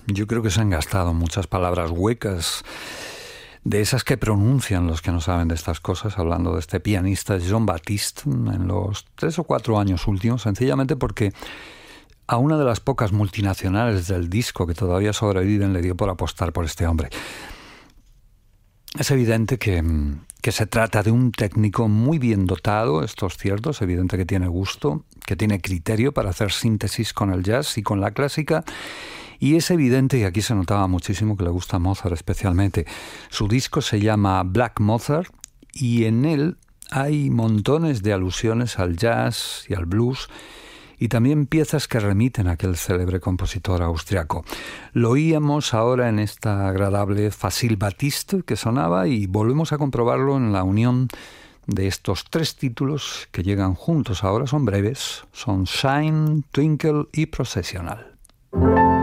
Yo creo que se han gastado muchas palabras huecas, de esas que pronuncian los que no saben de estas cosas, hablando de este pianista Jean-Baptiste en los 3 o 4 años últimos, sencillamente porque a una de las pocas multinacionales del disco que todavía sobreviven le dio por apostar por este hombre. Es evidente que se trata de un técnico muy bien dotado, esto es cierto, es evidente que tiene gusto, que tiene criterio para hacer síntesis con el jazz y con la clásica, y es evidente, y aquí se notaba muchísimo, que le gusta Mozart especialmente. Su disco se llama Black Mozart y en él hay montones de alusiones al jazz y al blues, y también piezas que remiten a aquel célebre compositor austriaco. Lo oíamos ahora en esta agradable Facile Baptiste que sonaba, y volvemos a comprobarlo en la unión de estos 3 títulos que llegan juntos ahora. Son breves, son Shine, Twinkle y Processional.